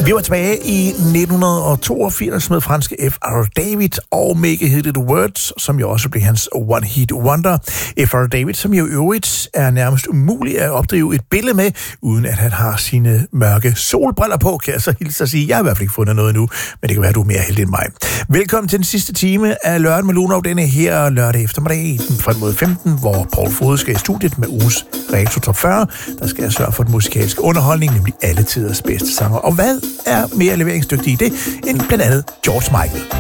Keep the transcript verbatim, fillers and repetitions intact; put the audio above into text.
Vi var tilbage i nitten toogfirs med franske F R David og Make Hit It Words, som jo også blev hans One Hit Wonder. F R David, som jo i øvrigt er nærmest umulig at opdrive et billede med, uden at han har sine mørke solbriller på, kan jeg så hilse at sige. Jeg har i hvert fald ikke fundet noget endnu, men det kan være, at du er mere heldig end mig. Velkommen til den sidste time af Lørdag med Luno, denne her lørdag eftermiddag frem mod femten, hvor Paul Fode skal i studiet med ugens Retro Top fyrre. Der skal jeg sørge for den musikalske underholdning, nemlig alle tiders bedste sanger. Og hvad er mere leveringsdygtig i det, end blandt andet George Michael?